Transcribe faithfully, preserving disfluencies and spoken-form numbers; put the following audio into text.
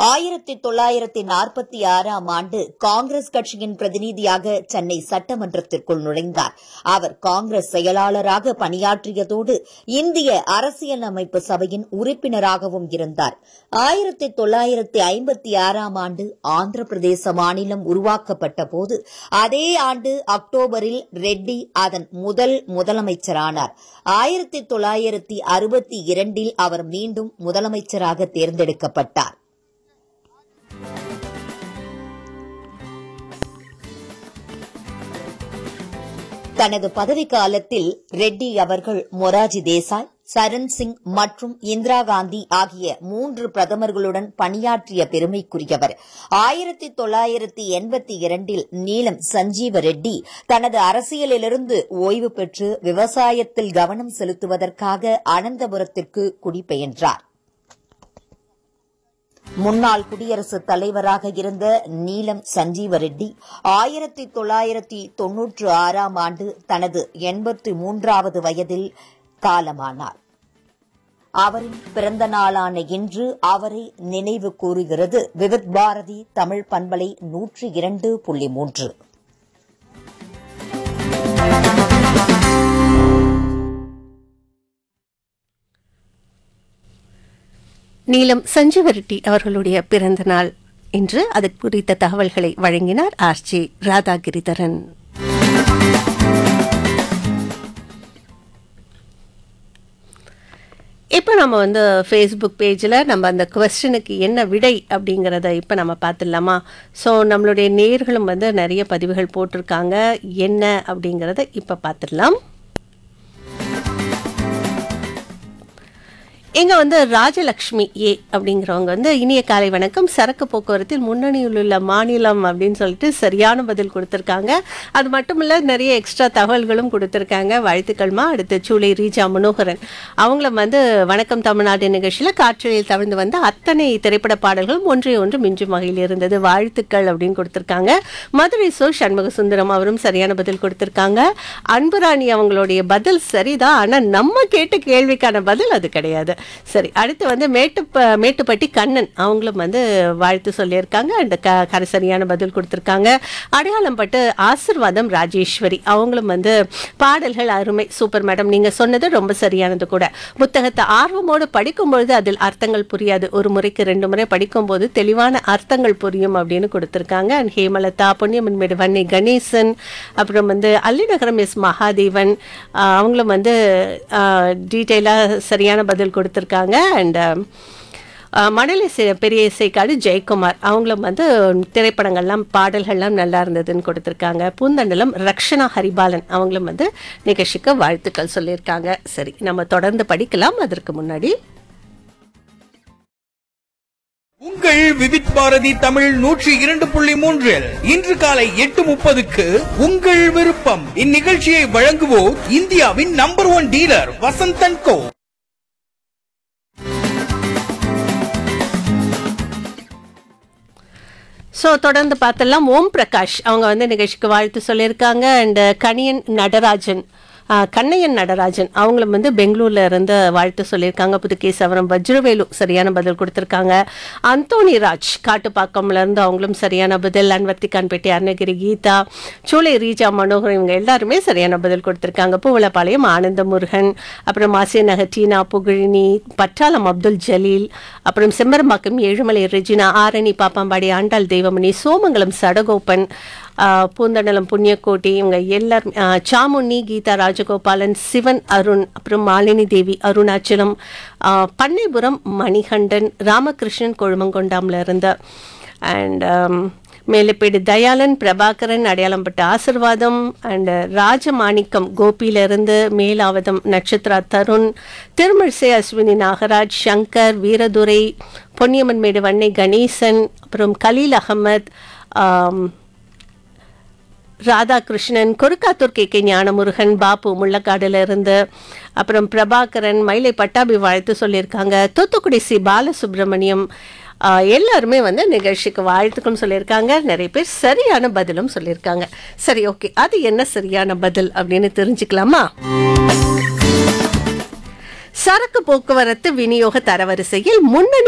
ஆயிரத்தி தொள்ளாயிரத்தி நாற்பத்தி ஆறாம் ஆண்டு காங்கிரஸ் கட்சியின் பிரதிநிதியாக சென்னை சட்டமன்றத்திற்குள் நுழைந்தார். அவர் காங்கிரஸ் செயலாளராக பணியாற்றியதோடு இந்திய அரசியலமைப்பு சபையின் உறுப்பினராகவும் இருந்தார். ஆயிரத்தி தொள்ளாயிரத்தி ஐம்பத்தி ஆறாம் ஆண்டு ஆந்திர பிரதேச மாநிலம் உருவாக்கப்பட்ட போது அதே ஆண்டு அக்டோபரில் ரெட்டி அதன் முதல் முதலமைச்சரானார். ஆயிரத்தி தொள்ளாயிரத்தி அறுபத்தி இரண்டில் அவர் மீண்டும் முதலமைச்சராக தேர்ந்தெடுக்கப்பட்டார். தனது பதவிக்காலத்தில் ரெட்டி அவர்கள் மொராஜி தேசாய், சரண் சிங் மற்றும் இந்திரா காந்தி ஆகிய மூன்று பிரதமர்களுடன் பணியாற்றிய பெருமைக்குரியவர். ஆயிரத்தி தொள்ளாயிரத்தி எண்பத்தி இரண்டில் நீலம் சஞ்சீவ ரெட்டி தனது அரசியலிலிருந்து ஓய்வு பெற்று விவசாயத்தில் கவனம் செலுத்துவதற்காக அனந்தபுரத்திற்கு குடிபெயர்ந்தார். முன்னாள் குடியரசுத் தலைவராக இருந்த நீலம் சஞ்சீவ ரெட்டி ஆயிரத்தி தொள்ளாயிரத்தி தொன்னூற்று ஆறாம் ஆண்டு தனது எண்பத்தி மூன்றாவது வயதில் காலமானார். அவரின் பிறந்த நாளான இன்று அவரை நினைவு கூறுகிறது விவித் பாரதி தமிழ் பண்பலை நூற்றி இரண்டு புள்ளி மூன்று. நீலம் சஞ்சீவ ரெட்டி அவர்களுடைய பிறந்த நாள் இன்று. அது குறித்த தகவல்களை வழங்கினார் ஆர் ஜே ராதாகிரிதரன். இப்போ நம்ம வந்து ஃபேஸ்புக் பேஜில் நம்ம அந்த குவெஸ்டனுக்கு என்ன விடை அப்படிங்கிறத இப்போ நம்ம பார்த்துடலாமா? ஸோ நம்மளுடைய நேயர்களும் வந்து நிறைய பதிவுகள் போட்டிருக்காங்க. என்ன அப்படிங்கிறத இப்போ பார்த்துடலாம். இங்கே வந்து ராஜலக்ஷ்மி ஏ அப்படிங்கிறவங்க வந்து இனிய காலை வணக்கம், சரக்கு போக்குவரத்தில் முன்னணியில் உள்ள மாநிலம் அப்படின்னு சொல்லிட்டு சரியான பதில் கொடுத்துருக்காங்க. அது மட்டும் இல்லை, நிறைய எக்ஸ்ட்ரா தகவல்களும் கொடுத்துருக்காங்க. வாழ்த்துக்கள்மா. அடுத்து சூளை ரீஜா மனோகரன் அவங்களும் வந்து வணக்கம் தமிழ்நாடு நிகழ்ச்சியில் காற்றலில் தவிர்த்து வந்த அத்தனை திரைப்பட பாடல்களும் ஒன்றை ஒன்று மிஞ்சும் வகையில் இருந்தது, வாழ்த்துக்கள் அப்படின்னு கொடுத்துருக்காங்க. மதுரை சோ சண்முக சுந்தரம் அவரும் சரியான பதில் கொடுத்துருக்காங்க. அன்புராணி அவங்களுடைய பதில் சரிதான், ஆனால் நம்ம கேட்ட கேள்விக்கான பதில் அது கிடையாது. சரி, அடுத்து வந்து மேட்டு மேட்டுப்பட்டி கண்ணன் அவங்களும் வந்து வாழ்த்து சொல்லியிருக்காங்க. அந்த க சரியான பதில் கொடுத்துருக்காங்க. அடையாளம் பட்டு ஆசிர்வாதம் ராஜேஸ்வரி அவங்களும் வந்து பாடல்கள் அருமை, சூப்பர் மேடம், நீங்கள் சொன்னது ரொம்ப சரியானது கூட. புத்தகத்தை ஆர்வமோடு படிக்கும்பொழுது அதில் அர்த்தங்கள் புரியாது, ஒரு முறைக்கு ரெண்டு முறை படிக்கும்போது தெளிவான அர்த்தங்கள் புரியும் அப்படின்னு கொடுத்துருக்காங்க. அண்ட் ஹேமலதா, பொன்னியம்மன்மேடு வன்னி கணேசன், அப்புறம் வந்து அல்லிநகரம் எஸ் மகாதேவன் அவங்களும் வந்து டீட்டெயிலாக சரியான பதில் கொடுத்துருக்காங்க. அண்ட் மணலி பெரிய இசைக்காடு ஜெயக்குமார் அவங்களும் வந்து திரைப்படங்கள்லாம் பாடல்கள்லாம் நல்லா இருந்ததுன்னு கொடுத்துருக்காங்க. பூந்தண்டலம் ரக்ஷனா ஹரிபாலன் அவங்களும் வந்து நிகழ்ச்சிக்கு வாழ்த்துக்கள் சொல்லியிருக்காங்க. சரி, நம்ம தொடர்ந்து படிக்கலாம். அதற்கு முன்னாடி உங்கள் விவித் பாரதி தமிழ் நூற்றி இரண்டு புள்ளி மூன்றில் இன்று காலை எட்டு முப்பதுக்கு உங்கள் விருப்பம் இந்நிகழ்ச்சியை வழங்குவோர் இந்தியாவின் நம்பர் ஒன் டீலர் வசந்தன் கோ. ஸோ தொடர்ந்து பார்த்தலாம். ஓம் பிரகாஷ் அவங்க வந்து நிகழ்ச்சிக்கு வாழ்த்து சொல்லியிருக்காங்க. அண்ட் கணியன் நடராஜன் கண்ணையன் நடராஜன் அவங்களும் வந்து பெங்களூர்ல இருந்து வாழ்த்து சொல்லியிருக்காங்க. புதுகேசவரம் வஜ்ரவேலு சரியான பதில் கொடுத்துருக்காங்க. அந்தோனி ராஜ் காட்டுப்பாக்கம்ல இருந்து அவங்களும் சரியான பதில். அன்வர்த்திகான்பேட்டை அருணகிரி கீதா, சூளை ரீஜா மனோகரன் இவங்க எல்லாருமே சரியான பதில் கொடுத்துருக்காங்க. பூவலப்பாளையம் ஆனந்த முருகன், அப்புறம் ஆசிய நகர் டீனா புகழினி, பட்டாளம் அப்துல் ஜலீல், அப்புறம் செம்மரம்பாக்கம் ஏழுமலை ரெஜினா, ஆரணி பாப்பாம்பாடி ஆண்டாள் தெய்வமணி, சோமங்கலம் சடகோப்பன், பூந்தண்டலம் புண்ணியக்கோட்டி இவங்க எல்லாரும், சாமுண்ணி கீதா ராஜகோபாலன், சிவன் அருண், அப்புறம் மாலினி தேவி அருணாச்சலம், பண்ணைபுரம் மணிகண்டன், ராமகிருஷ்ணன் கொழுமங்கொண்டாம்ல இருந்த, அண்ட் மேலப்பேடு தயாளன், பிரபாகரன், அடையாளம்பட்ட ஆசிர்வாதம், அண்ட் ராஜமாணிக்கம் கோபியிலிருந்து, மேலாவதம் நட்சத்திரா தருண், திருமிழிசை அஸ்வினி நாகராஜ், சங்கர் வீரதுரை, பொன்னியம்மன்மேடு வன்னை கணேசன், அப்புறம் கலீல் அகமத், ராதாகிருஷ்ணன், கொருக்காத்தூர் கே கே ஞானமுருகன், பாப்பு முள்ளக்காடுல இருந்து, அப்புறம் பிரபாகரன், மயிலை பட்டாபி வாழ்த்து சொல்லியிருக்காங்க. தூத்துக்குடி சி பாலசுப்ரமணியம் எல்லாருமே வந்து நிகழ்ச்சிக்கு வாழ்த்துக்கும் சொல்லியிருக்காங்க. நிறைய பேர் சரியான பதிலும் சொல்லியிருக்காங்க. சரி, ஓகே, அது என்ன சரியான பதில் அப்படின்னு தெரிஞ்சுக்கலாமா? சரக்கு போக்குவரத்து விநியோக தரவரிசையில் முன்னணி